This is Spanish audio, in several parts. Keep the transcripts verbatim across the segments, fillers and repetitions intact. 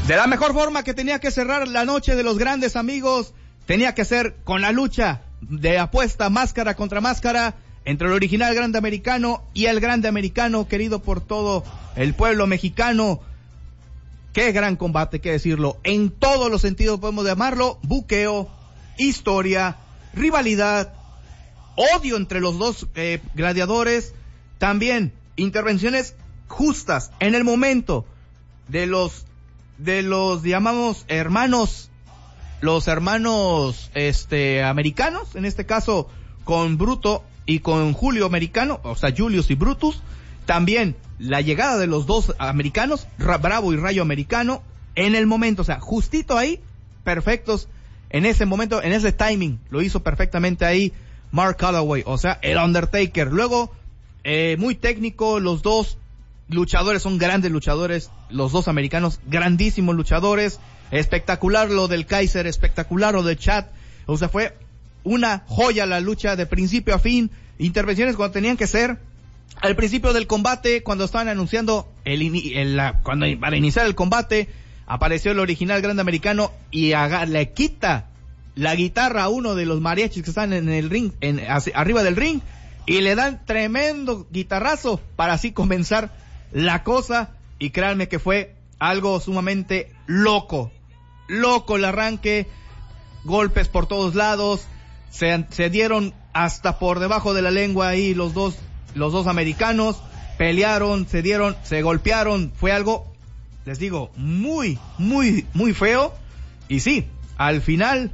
De la mejor forma que tenía que cerrar la noche de los grandes amigos, tenía que ser con la lucha de apuesta máscara contra máscara entre el original grande americano y el grande americano querido por todo el pueblo mexicano. Qué gran combate, qué decirlo, en todos los sentidos podemos llamarlo: buqueo, historia, rivalidad, odio entre los dos eh, gladiadores, también intervenciones justas en el momento de los de los llamamos hermanos los hermanos este americanos, en este caso con Bruto y con Julio americano, o sea Julius y Brutus. También la llegada de los dos americanos, Bravo y Rayo americano, en el momento, o sea, justito ahí, perfectos en ese momento, en ese timing, lo hizo perfectamente ahí Mark Calaway, o sea, el Undertaker. Luego, eh, muy técnico, los dos luchadores son grandes luchadores, los dos americanos, grandísimos luchadores, espectacular lo del Kaiser, espectacular lo del Chad, o sea, fue una joya la lucha de principio a fin, intervenciones cuando tenían que ser. Al principio del combate, cuando estaban anunciando el, in- el la, cuando para iniciar el combate, apareció el original grande americano y haga, le quita la guitarra a uno de los mariachis que están en el ring, en, hacia, arriba del ring, y le dan tremendo guitarrazo para así comenzar la cosa. Y créanme que fue algo sumamente loco, loco el arranque, golpes por todos lados, se, se dieron hasta por debajo de la lengua ahí los dos los dos americanos, pelearon, se dieron, se golpearon, fue algo, les digo, muy, muy, muy feo. Y sí, al final,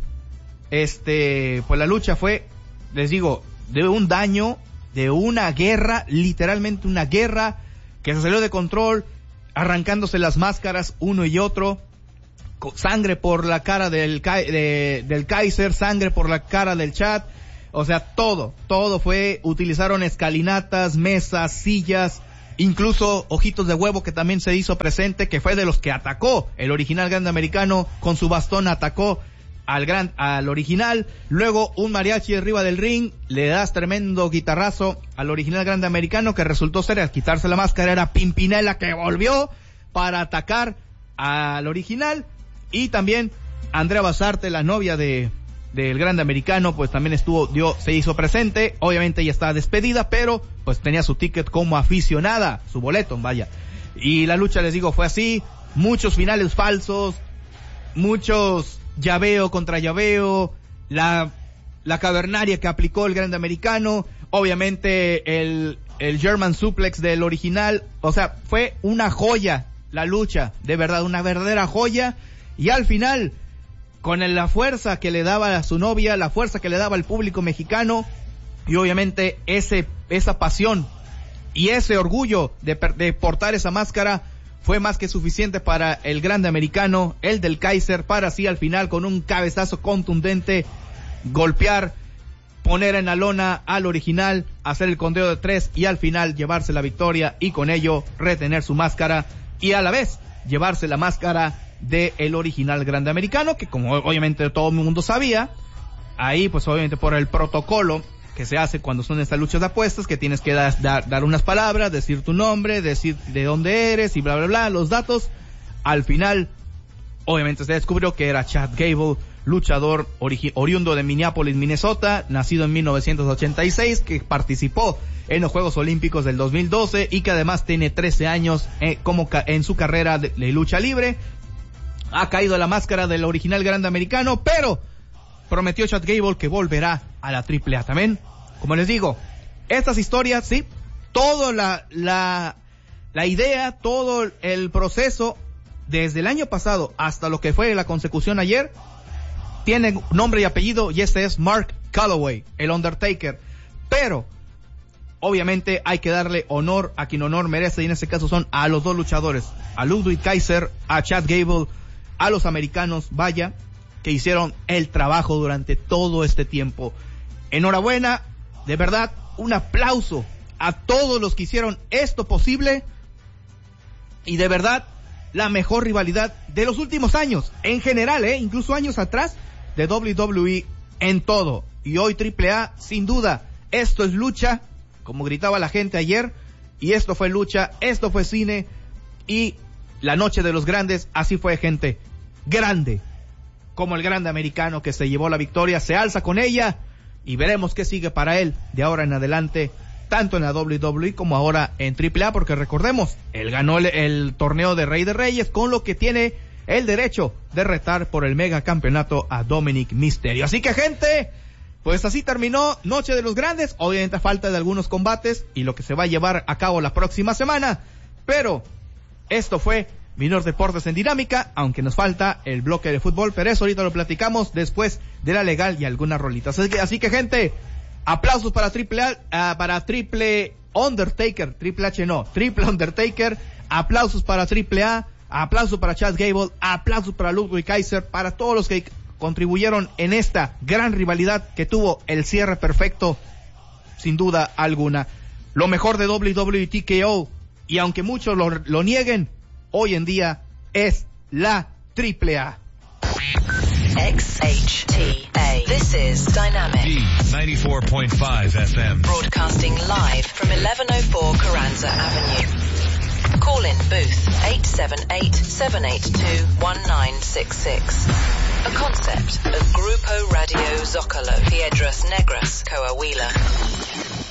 este, pues la lucha fue, les digo, de un daño, de una guerra, literalmente una guerra, que se salió de control, arrancándose las máscaras uno y otro, sangre por la cara del, de, del Kaiser, sangre por la cara del Chad. O sea, todo, todo fue, utilizaron escalinatas, mesas, sillas, incluso ojitos de huevo que también se hizo presente, que fue de los que atacó el original grande americano, con su bastón atacó al gran, al original. Luego un mariachi arriba del ring, le das tremendo guitarrazo al original grande americano, que resultó ser, al quitarse la máscara, era Pimpinela, que volvió para atacar al original. Y también Andrea Basarte, la novia de del grande americano, pues también estuvo, dio, se hizo presente. Obviamente ella estaba despedida, pero pues tenía su ticket como aficionada, su boleto, vaya. Y la lucha, les digo, fue así, muchos finales falsos, muchos llaveo contra llaveo, la, la cavernaria que aplicó el grande americano, obviamente el, el German suplex del original. O sea, fue una joya la lucha, de verdad, una verdadera joya. Y al final, con la fuerza que le daba a su novia, la fuerza que le daba al público mexicano, y obviamente ese, esa pasión y ese orgullo de, de portar esa máscara, fue más que suficiente para el grande americano, el del Kaiser, para así al final, con un cabezazo contundente, golpear, poner en la lona al original, hacer el conteo de tres y al final llevarse la victoria, y con ello retener su máscara y a la vez llevarse la máscara de el original grande americano, que como obviamente todo el mundo sabía, ahí pues obviamente por el protocolo que se hace cuando son estas luchas de apuestas, que tienes que dar, dar, dar unas palabras, decir tu nombre, decir de dónde eres y bla bla bla, los datos. Al final obviamente se descubrió que era Chad Gable, luchador origi- oriundo de Minneapolis, Minnesota, nacido en mil novecientos ochenta y seis, que participó en los Juegos Olímpicos del dos mil doce y que además tiene trece años eh, como ca- en su carrera de, de lucha libre. Ha caído la máscara del original grande americano, pero prometió Chad Gable que volverá a la triple A también. Como les digo, estas historias, sí, toda la, la, la idea, todo el proceso, desde el año pasado hasta lo que fue la consecución ayer, tiene nombre y apellido, y este es Mark Calaway, el Undertaker. Pero obviamente hay que darle honor a quien honor merece, y en este caso son a los dos luchadores, a Ludwig Kaiser, a Chad Gable, a los americanos, vaya, que hicieron el trabajo durante todo este tiempo. Enhorabuena, de verdad, un aplauso a todos los que hicieron esto posible, y de verdad, la mejor rivalidad de los últimos años, en general, eh, incluso años atrás, de doble u doble u E en todo. Y hoy triple A, sin duda, esto es lucha, como gritaba la gente ayer, y esto fue lucha, esto fue cine, y la noche de los grandes, así fue, gente. Grande, como el grande americano que se llevó la victoria, se alza con ella y veremos qué sigue para él de ahora en adelante, tanto en la doble u doble u E como ahora en triple A, porque recordemos, él ganó el, el torneo de Rey de Reyes, con lo que tiene el derecho de retar por el mega campeonato a Dominic Mysterio. Así que, gente, pues así terminó Noche de los Grandes, obviamente a falta de algunos combates y lo que se va a llevar a cabo la próxima semana, pero esto fue Minor Deportes en Dinámica, aunque nos falta el bloque de fútbol, pero eso ahorita lo platicamos después de la legal y algunas rolitas. Así que, así que gente, aplausos para Triple A, uh, para Triple Undertaker, Triple H no, Triple Undertaker, aplausos para Triple A, aplausos para Chad Gable, aplausos para Ludwig Kaiser, para todos los que contribuyeron en esta gran rivalidad que tuvo el cierre perfecto, sin duda alguna. Lo mejor de doble u doble u E T K O, y aunque muchos lo, lo nieguen, hoy en día es la Triple A. X H T A. This is Dynamic. D ninety-four point five F M. Broadcasting live from eleven oh four Carranza Avenue. Call in booth eight seven eight, seven eight two, one nine six six. A concept of Grupo Radio Zocalo, Piedras Negras, Coahuila.